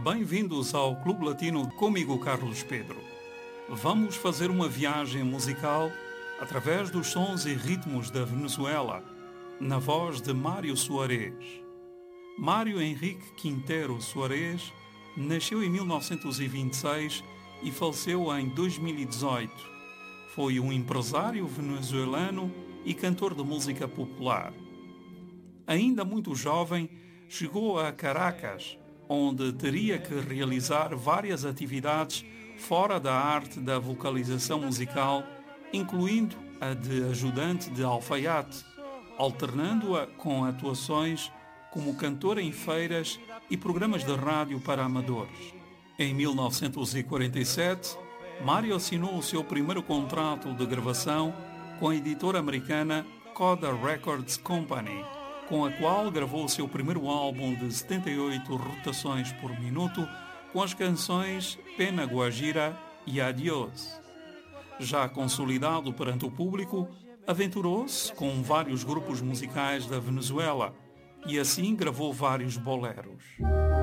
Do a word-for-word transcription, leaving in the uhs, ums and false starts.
Bem-vindos ao Clube Latino comigo, Carlos Pedro. Vamos fazer uma viagem musical através dos sons e ritmos da Venezuela, na voz de Mário Soares. Mário Henrique Quintero Soares nasceu em mil novecentos e vinte e seis e faleceu em dois mil e dezoito. Foi um empresário venezuelano e cantor de música popular. Ainda muito jovem, chegou a Caracas, onde teria que realizar várias atividades fora da arte da vocalização musical, incluindo a de ajudante de alfaiate, alternando-a com atuações como cantor em feiras e programas de rádio para amadores. Em mil novecentos e quarenta e sete, Mário assinou o seu primeiro contrato de gravação com a editora americana Coda Records Company, com a qual gravou o seu primeiro álbum de setenta e oito rotações por minuto, com as canções Pena Guajira e Adiós. Já consolidado perante o público, aventurou-se com vários grupos musicais da Venezuela e assim gravou vários boleros.